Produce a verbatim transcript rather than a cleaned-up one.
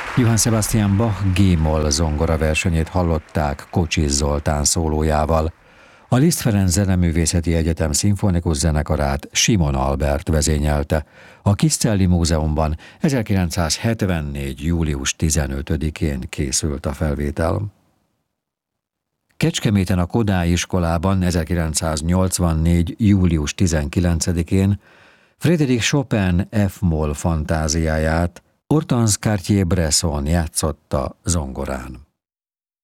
Johann Sebastian Bach G-moll zongora versenyét hallották Kocsis Zoltán szólójával. A Liszt Ferenc Zeneművészeti Egyetem szimfonikus zenekarát Simon Albert vezényelte. A Kiscelli Múzeumban ezerkilencszázhetvennégy. július tizenötödikén készült a felvétel. Kecskeméten a Kodály iskolában ezerkilencszáznyolcvannégy. július tizenkilencedikén Frédéric Chopin F-moll fantáziáját Hortense Cartier-Bresson játszotta zongorán.